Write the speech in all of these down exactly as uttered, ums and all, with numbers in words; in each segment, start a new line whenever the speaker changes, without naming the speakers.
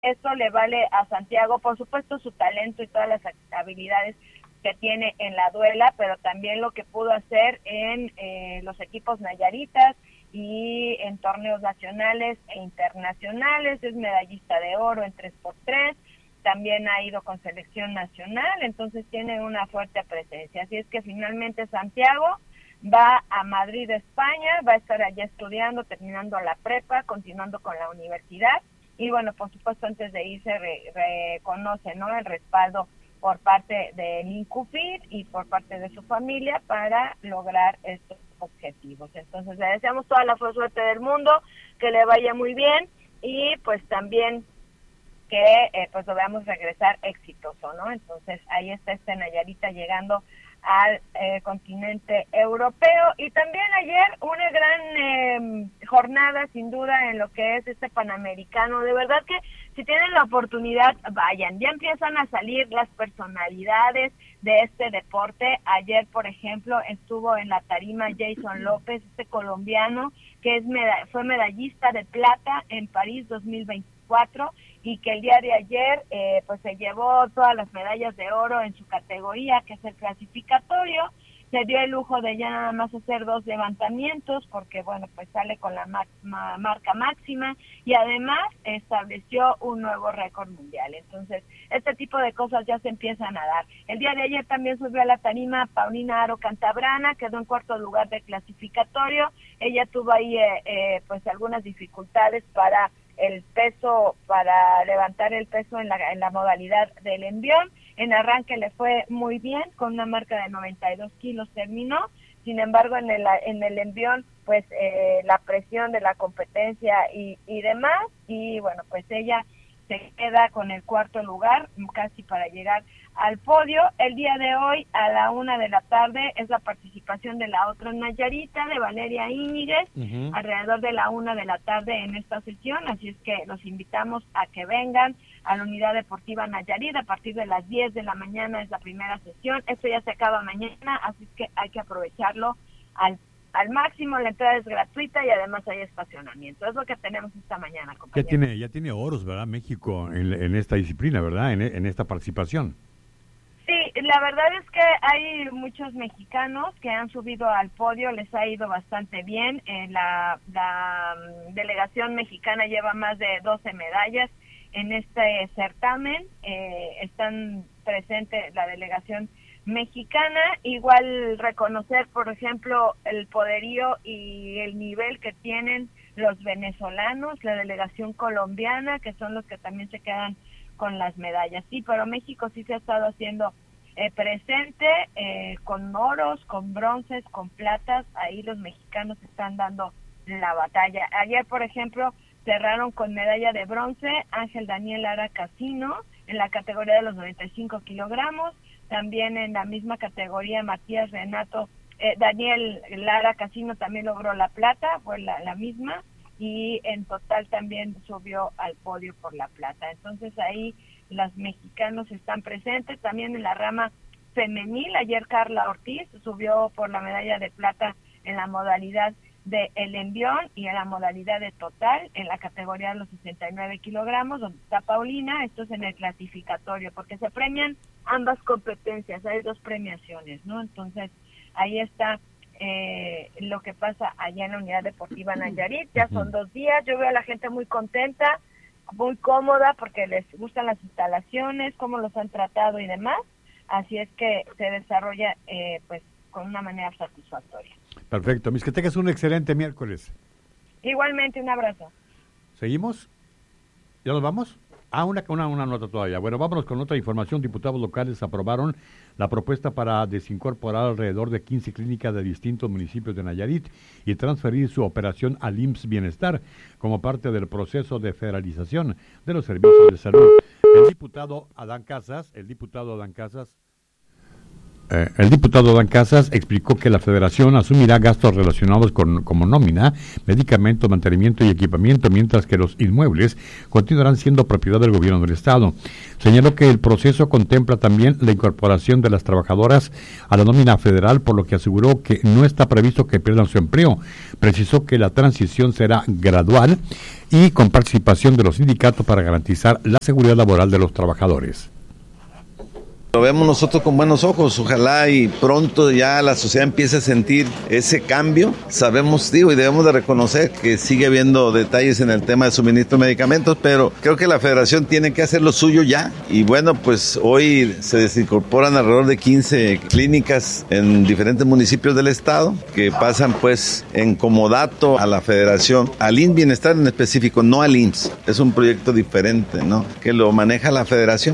Eso le vale a Santiago, por supuesto, su talento y todas las habilidades que tiene en la duela, pero también lo que pudo hacer en eh, los equipos nayaritas y en torneos nacionales e internacionales. Es medallista de oro en tres por tres, también ha ido con selección nacional, entonces tiene una fuerte presencia. Así es que finalmente Santiago va a Madrid, España, va a estar allá estudiando, terminando la prepa, continuando con la universidad, y bueno, por supuesto, antes de irse re, reconoce, ¿no?, el respaldo por parte del INCUFIR y por parte de su familia para lograr estos objetivos. Entonces le deseamos toda la suerte del mundo, que le vaya muy bien y pues también que eh, pues lo veamos regresar exitoso, ¿no? Entonces ahí está este Nayarita llegando al eh, continente europeo. Y también ayer una gran eh, jornada sin duda en lo que es este Panamericano. De verdad que si tienen la oportunidad, vayan. Ya empiezan a salir las personalidades de este deporte. Ayer, por ejemplo, estuvo en la tarima Jason López, este colombiano que es meda- fue medallista de plata en París dos mil veinticuatro, y que el día de ayer eh, pues se llevó todas las medallas de oro en su categoría, que es el clasificatorio. Se dio el lujo de ya nada más hacer dos levantamientos, porque bueno, pues sale con la ma- ma- marca máxima, y además estableció un nuevo récord mundial. Entonces, este tipo de cosas ya se empiezan a dar. El día de ayer también subió a la tarima Paulina Aro Cantabrana, quedó en cuarto lugar de clasificatorio. Ella tuvo ahí eh, eh, pues algunas dificultades para el peso, para levantar el peso en la, en la modalidad del envión. En arranque le fue muy bien, con una marca de noventa y dos kilos terminó. Sin embargo, en el, en el envión, pues eh, la presión de la competencia y, y demás, y bueno, pues ella se queda con el cuarto lugar, casi para llegar al podio. El día de hoy, a la una de la tarde, es la participación de la otra Nayarita, de Valeria Íñiguez, uh-huh. alrededor de la una de la tarde en esta sesión, así es que los invitamos a que vengan a la Unidad Deportiva Nayarit. A partir de las diez de la mañana es la primera sesión. Esto ya se acaba mañana, así es que hay que aprovecharlo al al máximo. La entrada es gratuita y además hay estacionamiento. Es lo que tenemos esta mañana, compañeros.
Ya tiene, ya tiene oros, ¿verdad? México en, en esta disciplina, ¿verdad? En, en esta participación.
Sí, la verdad es que hay muchos mexicanos que han subido al podio, les ha ido bastante bien. Eh, la, la um, delegación mexicana lleva más de doce medallas en este certamen. Eh, están presentes la delegación mexicana. Igual reconocer, por ejemplo, el poderío y el nivel que tienen los venezolanos, la delegación colombiana, que son los que también se quedan con las medallas. Sí, pero México sí se ha estado haciendo eh, presente eh, con oros, con bronces, con platas. Ahí los mexicanos están dando la batalla. Ayer, por ejemplo, cerraron con medalla de bronce Ángel Daniel Lara Casino en la categoría de los noventa y cinco kilogramos. También en la misma categoría Matías Renato, eh, Daniel Lara Casino también logró la plata, fue la, la misma, y en total también subió al podio por la plata. Entonces ahí los mexicanos están presentes. También en la rama femenil, ayer Carla Ortiz subió por la medalla de plata en la modalidad de el envión y en la modalidad de total en la categoría de los sesenta y nueve kilogramos, donde está Paulina. Esto es en el clasificatorio, porque se premian ambas competencias, hay dos premiaciones, ¿no? Entonces ahí está eh, lo que pasa allá en la Unidad Deportiva Nayarit. Ya son dos días, yo veo a la gente muy contenta, muy cómoda, porque les gustan las instalaciones, cómo los han tratado y demás, así es que se desarrolla eh, pues con una manera satisfactoria.
Perfecto, mis que tengas un excelente miércoles.
Igualmente, un abrazo.
¿Seguimos? ¿Ya nos vamos? Ah, una, una, una nota todavía. Bueno, vámonos con otra información. Diputados locales aprobaron la propuesta para desincorporar alrededor de quince clínicas de distintos municipios de Nayarit y transferir su operación al I M S S Bienestar como parte del proceso de federalización de los servicios de salud. El diputado Adán Casas, el diputado Adán Casas Eh, el diputado Dan Casas explicó que la federación asumirá gastos relacionados con como nómina, medicamentos, mantenimiento y equipamiento, mientras que los inmuebles continuarán siendo propiedad del gobierno del estado. Señaló que el proceso contempla también la incorporación de las trabajadoras a la nómina federal, por lo que aseguró que no está previsto que pierdan su empleo. Precisó que la transición será gradual y con participación de los sindicatos para garantizar la seguridad laboral de los trabajadores.
Lo vemos nosotros con buenos ojos, ojalá y pronto ya la sociedad empiece a sentir ese cambio. Sabemos, digo, y debemos de reconocer que sigue habiendo detalles en el tema de suministro de medicamentos, pero creo que la federación tiene que hacer lo suyo ya. Y bueno, pues hoy se desincorporan alrededor de quince clínicas en diferentes municipios del estado, que pasan pues en comodato a la federación, al I M S S Bienestar en específico, no al I M S S. Es un proyecto diferente, ¿no?, que lo maneja la federación.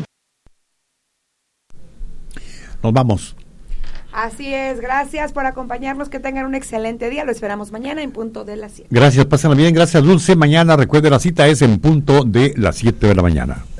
Nos vamos.
Así es, gracias por acompañarnos, que tengan un excelente día, lo esperamos mañana en punto de las siete.
Gracias, pásenla bien, gracias Dulce, mañana recuerde la cita es en punto de las siete de la mañana.